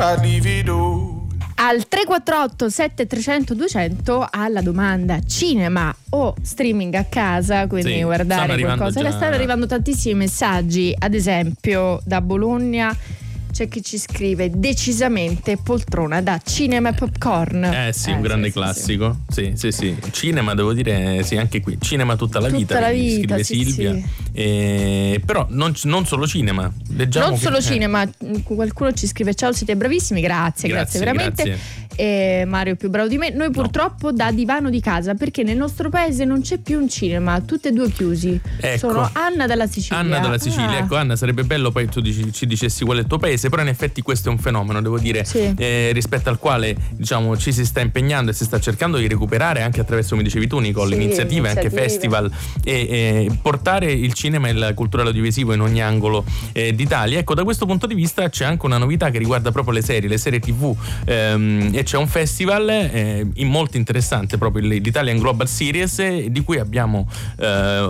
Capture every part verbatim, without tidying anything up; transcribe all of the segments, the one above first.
I divido. Al tre quattro otto sette tre zero zero due zero zero alla domanda cinema o streaming a casa, quindi Sì, guardare stanno qualcosa. già... Stanno arrivando tantissimi messaggi, ad esempio da Bologna c'è chi ci scrive decisamente poltrona da cinema e popcorn. Eh sì, eh, un grande sì, classico. Sì. sì, sì, sì. Cinema, devo dire, sì, anche qui. Cinema tutta la tutta vita, la vita scrive sì, Silvia. Sì. E, però non, non solo cinema. Leggiamo non che, solo eh. cinema, qualcuno ci scrive ciao, siete bravissimi, grazie, grazie, grazie veramente. Grazie. E Mario più bravo di me. Noi purtroppo no. da divano di casa, perché nel nostro paese non c'è più un cinema, tutti e due chiusi. Ecco. Sono Anna dalla Sicilia. Anna dalla Sicilia, ah. ecco Anna, sarebbe bello poi tu dici, ci dicessi qual è il tuo paese, però in effetti questo è un fenomeno, devo dire, sì. eh, rispetto al quale diciamo ci si sta impegnando e si sta cercando di recuperare anche attraverso, come dicevi tu Nicole, sì, iniziative, anche festival e, e portare il cinema e la cultura audiovisiva in ogni angolo eh, d'Italia. Ecco, da questo punto di vista c'è anche una novità che riguarda proprio le serie, le serie tivù ehm, e c'è un festival eh, molto interessante, proprio l'Italian Global Series, eh, di cui abbiamo eh,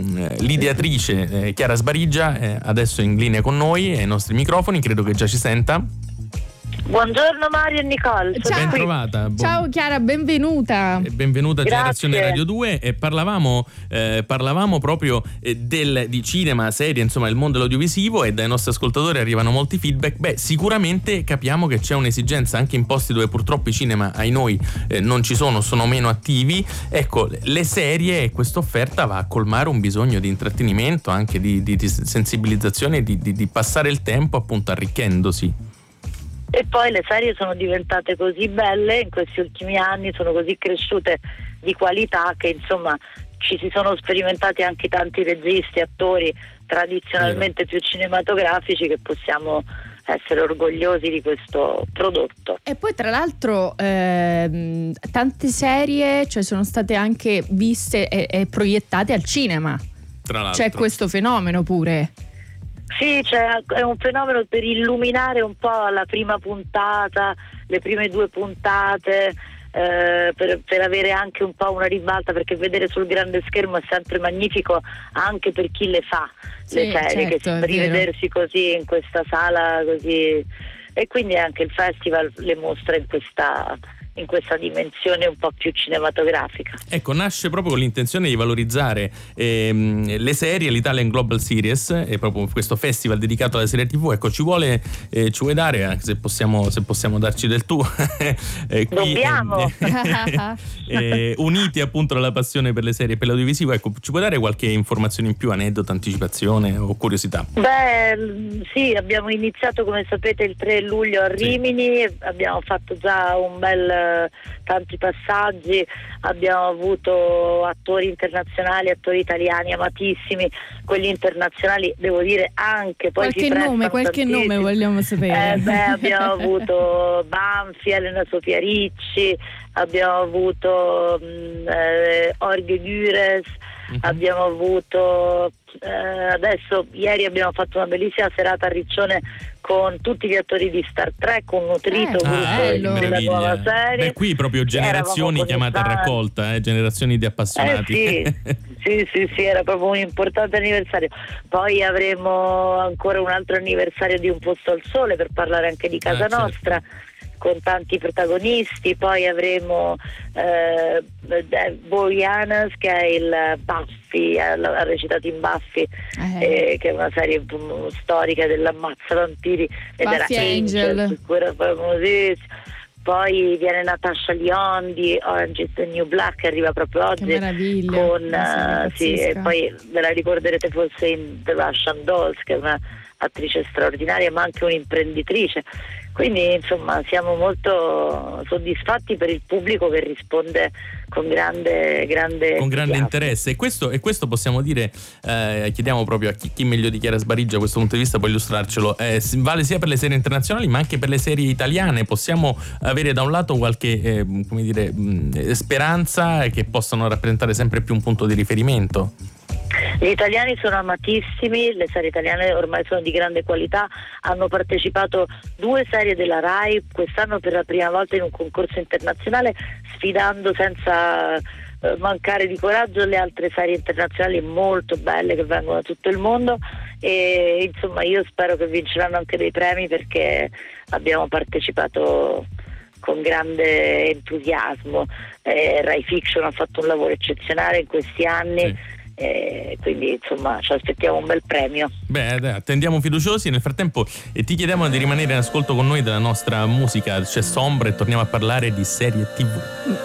l'ideatrice eh, Chiara Sbarigia eh, adesso in linea con noi ai nostri microfoni, credo che già ci senta. Buongiorno Mario e Nicole. Ciao. Ben trovata. Ciao Chiara, benvenuta. Benvenuta a Grazie. Generazione Radio due e parlavamo, eh, parlavamo proprio eh, del, di cinema, serie, insomma il mondo dell'audiovisivo, e dai nostri ascoltatori arrivano molti feedback. Beh, sicuramente capiamo che c'è un'esigenza anche in posti dove purtroppo i cinema, ai noi, eh, non ci sono, sono meno attivi. Ecco, le serie e questa offerta va a colmare un bisogno di intrattenimento, anche di, di, di sensibilizzazione, di, di, di passare il tempo appunto arricchendosi. E poi le serie sono diventate così belle in questi ultimi anni, sono così cresciute di qualità che insomma ci si sono sperimentati anche tanti registi, attori tradizionalmente più cinematografici, che possiamo essere orgogliosi di questo prodotto. E poi tra l'altro ehm, tante serie, cioè, sono state anche viste e, e proiettate al cinema. Tra l'altro. C'è questo fenomeno pure. Sì, cioè, è un fenomeno per illuminare un po' la prima puntata, le prime due puntate, eh, per, per avere anche un po' una ribalta, perché vedere sul grande schermo è sempre magnifico anche per chi le fa, sì, le serie, certo, che rivedersi così in questa sala così, e quindi anche il festival le mostra in questa in questa dimensione un po' più cinematografica. Ecco, nasce proprio con l'intenzione di valorizzare ehm, le serie, l'Italian Global Series, e proprio questo festival dedicato alle serie tivù. Ecco, ci vuole eh, ci vuoi dare, anche se possiamo se possiamo darci del tu eh, qui, dobbiamo eh, uniti appunto dalla passione per le serie e per l'audiovisivo. Ecco, ci puoi dare qualche informazione in più, aneddoto, anticipazione o curiosità? Beh, sì, abbiamo iniziato come sapete il tre luglio a Rimini, sì. Abbiamo fatto già un bel tanti passaggi, abbiamo avuto attori internazionali, attori italiani amatissimi, quelli internazionali devo dire anche poi qualche nome, qualche tantissimo. nome vogliamo sapere. Eh, beh, abbiamo avuto Banfi, Elena Sofia Ricci, abbiamo avuto mh, eh, Jorge Gures, uh-huh. abbiamo avuto eh, adesso ieri abbiamo fatto una bellissima serata a Riccione con tutti gli attori di Star Trek, un nutrito eh, gruppo della nuova serie. Beh, qui proprio generazioni chiamate a raccolta, eh, generazioni di appassionati. Eh, sì. sì, sì, sì, era proprio un importante anniversario. Poi avremo ancora un altro anniversario di Un posto al sole, per parlare anche di casa ah, nostra. Certo. Con tanti protagonisti, poi avremo eh, Boreanaz, che è il Buffy, ha, ha recitato in Buffy, eh. Eh, che è una serie storica dell'ammazza vampiri, ed Buffy era Angel, Angel, era famosissimo. Poi viene Natasha Lyonne di Orange is the New Black, che arriva proprio oggi. Che meraviglia, con uh, sì, e poi ve la ricorderete forse in The Russian Dolls, che è una attrice straordinaria ma anche un'imprenditrice. Quindi insomma siamo molto soddisfatti per il pubblico che risponde con grande grande con grande interesse, e questo, e questo possiamo dire, eh, chiediamo proprio a chi, chi meglio di Chiara Sbarigia a questo punto di vista può illustrarcelo, eh, vale sia per le serie internazionali ma anche per le serie italiane. Possiamo avere da un lato qualche eh, come dire mh, speranza che possano rappresentare sempre più un punto di riferimento? Gli italiani sono amatissimi, le serie italiane ormai sono di grande qualità, hanno partecipato due serie della RAI quest'anno per la prima volta in un concorso internazionale, sfidando senza eh, mancare di coraggio le altre serie internazionali molto belle che vengono da tutto il mondo, e insomma io spero che vinceranno anche dei premi, perché abbiamo partecipato con grande entusiasmo. eh, Rai Fiction ha fatto un lavoro eccezionale in questi anni, sì. Eh, quindi insomma ci aspettiamo un bel premio. Beh, dai, attendiamo fiduciosi. Nel frattempo eh, ti chiediamo di rimanere in ascolto con noi della nostra musica, c'è Sombra, e torniamo a parlare di serie tivù.